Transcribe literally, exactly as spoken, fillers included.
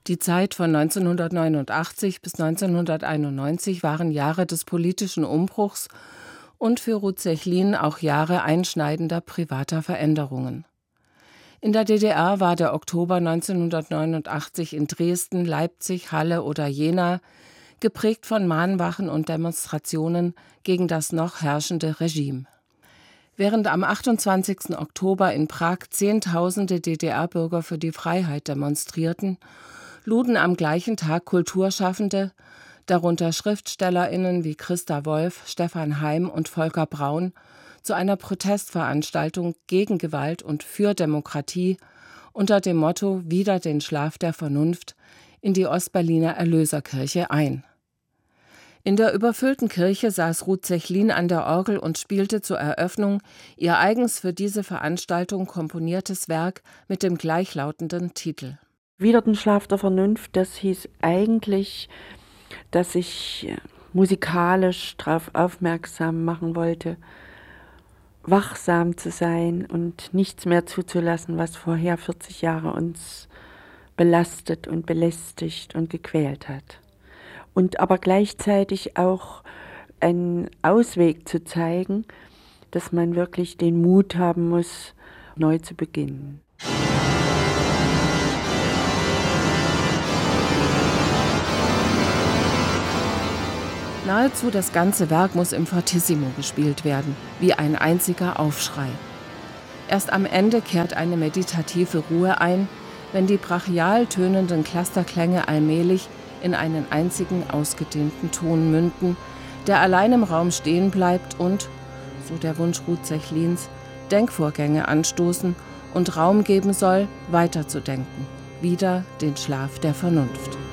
Die Zeit von neunzehnhundertneunundachtzig bis neunzehnhunderteinundneunzig waren Jahre des politischen Umbruchs und für Ruth Sechlin auch Jahre einschneidender privater Veränderungen. In der D D R war der Oktober neunzehnhundertneunundachtzig in Dresden, Leipzig, Halle oder Jena geprägt von Mahnwachen und Demonstrationen gegen das noch herrschende Regime. Während am achtundzwanzigsten Oktober in Prag Zehntausende D D R-Bürger für die Freiheit demonstrierten, luden am gleichen Tag Kulturschaffende, darunter SchriftstellerInnen wie Christa Wolf, Stefan Heym und Volker Braun, zu einer Protestveranstaltung gegen Gewalt und für Demokratie unter dem Motto »Wider den Schlaf der Vernunft« in die Ostberliner Erlöserkirche ein. In der überfüllten Kirche saß Ruth Sechlin an der Orgel und spielte zur Eröffnung ihr eigens für diese Veranstaltung komponiertes Werk mit dem gleichlautenden Titel. Wider den Schlaf der Vernunft, das hieß eigentlich, dass ich musikalisch darauf aufmerksam machen wollte, wachsam zu sein und nichts mehr zuzulassen, was vorher vierzig Jahre uns belastet und belästigt und gequält hat. Und aber gleichzeitig auch einen Ausweg zu zeigen, dass man wirklich den Mut haben muss, neu zu beginnen. Nahezu das ganze Werk muss im Fortissimo gespielt werden, wie ein einziger Aufschrei. Erst am Ende kehrt eine meditative Ruhe ein, wenn die brachial tönenden Clusterklänge allmählich in einen einzigen ausgedehnten Ton münden, der allein im Raum stehen bleibt und, so der Wunsch Ruth Sechlins, Denkvorgänge anstoßen und Raum geben soll, weiterzudenken, wider den Schlaf der Vernunft.